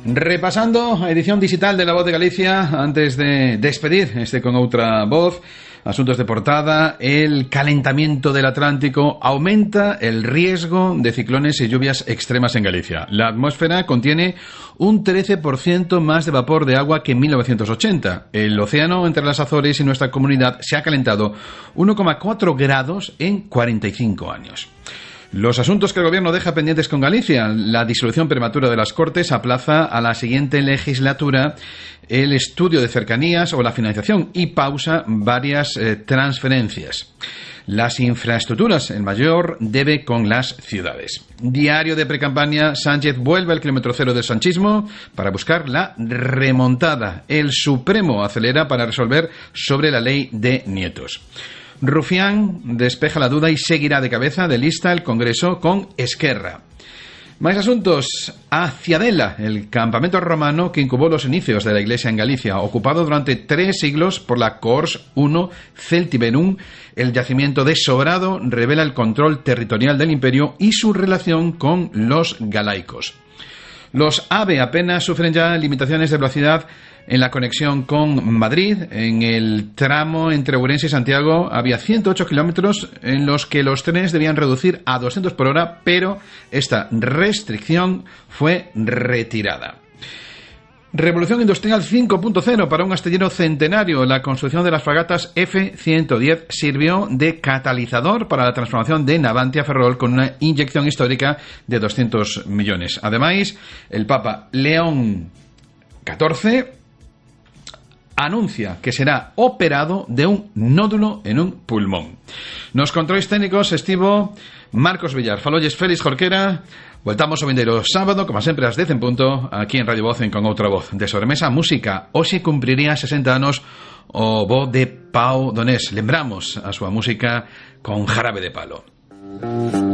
Repasando edición digital de La Voz de Galicia, antes de despedir con outra voz, asuntos de portada. El calentamiento del Atlántico aumenta el riesgo de ciclones y lluvias extremas en Galicia. La atmósfera contiene un 13% más de vapor de agua que en 1980. El océano entre las Azores y nuestra comunidad se ha calentado 1,4 grados en 45 años. Los asuntos que el Gobierno deja pendientes con Galicia. La disolución prematura de las Cortes aplaza a la siguiente legislatura el estudio de cercanías o la financiación y pausa varias transferencias. Las infraestructuras, el mayor debe con las ciudades. Diario de precampaña, Sánchez vuelve al kilómetro cero del sanchismo para buscar la remontada. El Supremo acelera para resolver sobre la ley de nietos. Rufián despeja la duda y seguirá de cabeza de lista el Congreso con Esquerra. Más asuntos. A Ciadela, el campamento romano que incubó los inicios de la Iglesia en Galicia, ocupado durante 3 siglos por la Cohors I Celtiberum. El yacimiento de Sobrado revela el control territorial del imperio y su relación con los galaicos. Los AVE apenas sufren ya limitaciones de velocidad en la conexión con Madrid. En el tramo entre Ourense y Santiago había 108 kilómetros en los que los trenes debían reducir a 200 por hora, pero esta restricción fue retirada. Revolución Industrial 5.0 para un astillero centenario. La construcción de las fragatas F-110 sirvió de catalizador para la transformación de Navantia Ferrol con una inyección histórica de 200 millones. Además, el Papa León XIV anuncia que será operado de un nódulo en un pulmón. Nos controles técnicos estivo Marcos Villar, falolles Félix Jorquera. Voltamos o vindeiro sábado, como sempre ás 10 en punto, aquí en Radio Voz con outra voz de sobremesa música. Hoxe cumpriría 60 anos o bo de Pau Donés. Lembramos a súa música con Jarabe de Palo.